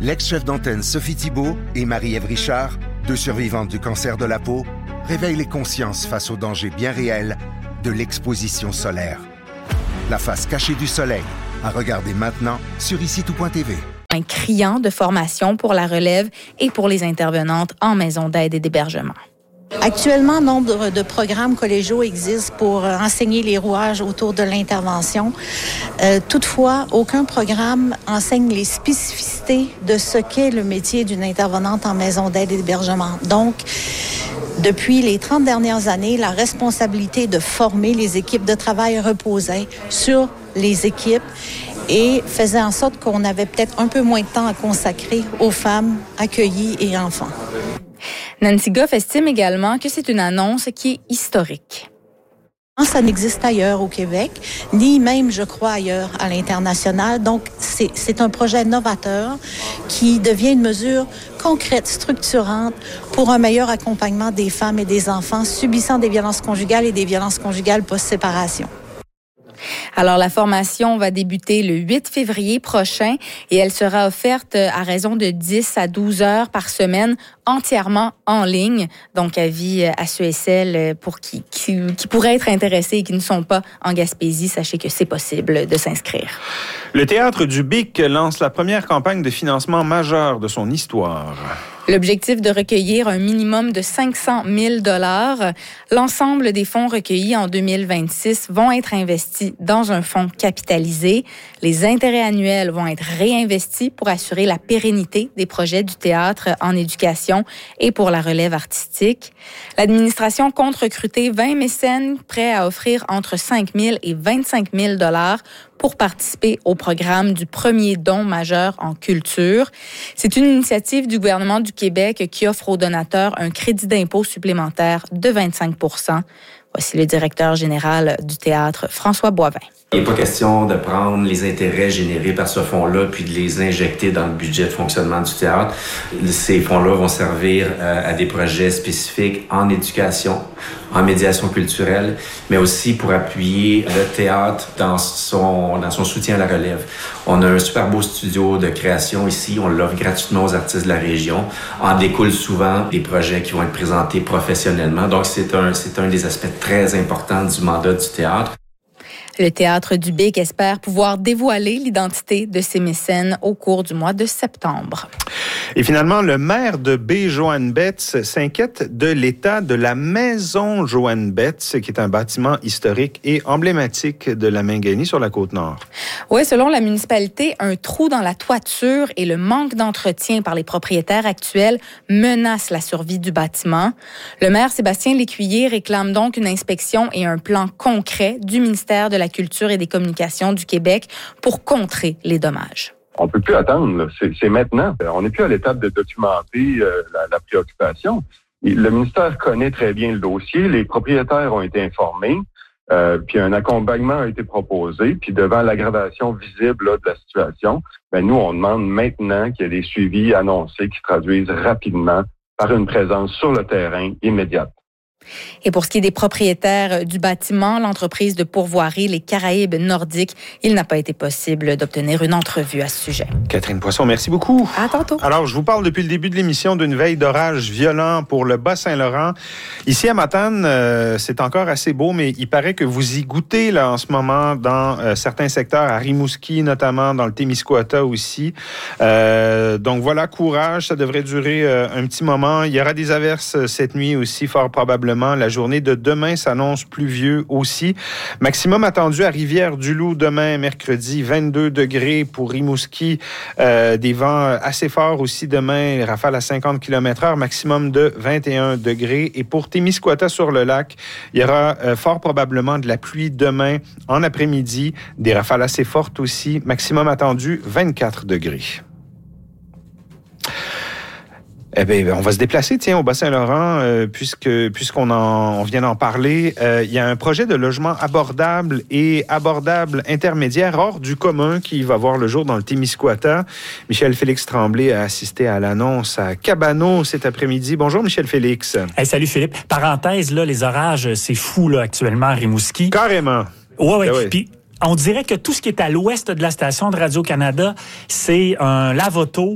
L'ex-chef d'antenne Sophie Thibault et Marie-Ève Richard, deux survivantes du cancer de la peau, réveillent les consciences face aux dangers bien réels de l'exposition solaire. La face cachée du soleil, à regarder maintenant sur icitout.tv. Un criant de formation pour la relève et pour les intervenantes en maison d'aide et d'hébergement. Actuellement, nombre de programmes collégiaux existent pour enseigner les rouages autour de l'intervention. Toutefois, aucun programme enseigne les spécificités de ce qu'est le métier d'une intervenante en maison d'aide et d'hébergement. Donc, depuis les 30 dernières années, la responsabilité de former les équipes de travail reposait sur les équipes et faisait en sorte qu'on avait peut-être un peu moins de temps à consacrer aux femmes accueillies et enfants. Nancy Goff estime également que c'est une annonce qui est historique. Ça n'existe ailleurs au Québec, ni même, je crois, ailleurs à l'international. Donc, c'est un projet novateur qui devient une mesure concrète, structurante pour un meilleur accompagnement des femmes et des enfants subissant des violences conjugales et des violences conjugales post-séparation. Alors, la formation va débuter le 8 février prochain et elle sera offerte à raison de 10 à 12 heures par semaine, entièrement en ligne. Donc, avis à ceux et celles pour qui pourraient être intéressés et qui ne sont pas en Gaspésie, sachez que c'est possible de s'inscrire. Le Théâtre du Bic lance la première campagne de financement majeure de son histoire. L'objectif de recueillir un minimum de 500 000 $. L'ensemble des fonds recueillis en 2026 vont être investis dans un fonds capitalisé. Les intérêts annuels vont être réinvestis pour assurer la pérennité des projets du théâtre en éducation et pour la relève artistique. L'administration compte recruter 20 mécènes prêts à offrir entre 5 000 et 25 000 $ pour participer au programme du premier don majeur en culture. C'est une initiative du gouvernement du Québec qui offre aux donateurs un crédit d'impôt supplémentaire de 25 %. Voici le directeur général du théâtre, François Boivin. Il n'est pas question de prendre les intérêts générés par ce fonds-là puis de les injecter dans le budget de fonctionnement du théâtre. Ces fonds-là vont servir à des projets spécifiques en éducation, en médiation culturelle, mais aussi pour appuyer le théâtre dans son soutien à la relève. On a un super beau studio de création ici, on l'offre gratuitement aux artistes de la région. En découlent souvent des projets qui vont être présentés professionnellement. Donc, c'est un des aspects très importants du mandat du théâtre. Le Théâtre du Bic espère pouvoir dévoiler l'identité de ses mécènes au cours du mois de septembre. Et finalement, le maire de Baie-Joanne-Betts s'inquiète de l'état de la maison Joanne-Betts, qui est un bâtiment historique et emblématique de la Mingani sur la Côte-Nord. Oui, selon la municipalité, un trou dans la toiture et le manque d'entretien par les propriétaires actuels menacent la survie du bâtiment. Le maire Sébastien Lécuyer réclame donc une inspection et un plan concret du ministère de la Culture et des Communications du Québec pour contrer les dommages. On peut plus attendre, là. C'est maintenant. On n'est plus à l'étape de documenter la préoccupation. Le ministère connaît très bien le dossier. Les propriétaires ont été informés. Puis un accompagnement a été proposé. Puis devant l'aggravation visible là, de la situation, nous, on demande maintenant qu'il y ait des suivis annoncés qui se traduisent rapidement par une présence sur le terrain immédiate. Et pour ce qui est des propriétaires du bâtiment, l'entreprise de pourvoirie Les Caraïbes Nordiques, il n'a pas été possible d'obtenir une entrevue à ce sujet. Catherine Poisson, merci beaucoup. À tantôt. Alors, je vous parle depuis le début de l'émission d'une veille d'orage violent pour le Bas-Saint-Laurent. Ici à Matane, c'est encore assez beau, mais il paraît que vous y goûtez là en ce moment dans certains secteurs, à Rimouski notamment, dans le Témiscouata aussi. Donc voilà, courage, ça devrait durer un petit moment. Il y aura des averses cette nuit aussi, fort probablement. La journée de demain s'annonce pluvieux aussi. Maximum attendu à Rivière-du-Loup demain, mercredi, 22 degrés pour Rimouski. Des vents assez forts aussi demain, rafales à 50 km/h, maximum de 21 degrés. Et pour Témiscouata sur le lac, il y aura fort probablement de la pluie demain en après-midi. Des rafales assez fortes aussi, maximum attendu 24 degrés. Eh bien, on va se déplacer, au Bas-Saint-Laurent, puisqu'on vient d'en parler. Il y a un projet de logement abordable et abordable intermédiaire hors du commun qui va voir le jour dans le Témiscouata. Michel-Félix Tremblay a assisté à l'annonce à Cabano cet après-midi. Bonjour, Michel-Félix. Hey, salut, Philippe. Parenthèse, là, les orages, c'est fou, là, actuellement, à Rimouski. Carrément. Ouais. Ben oui. Puis, on dirait que tout ce qui est à l'ouest de la station de Radio-Canada, c'est un lavoto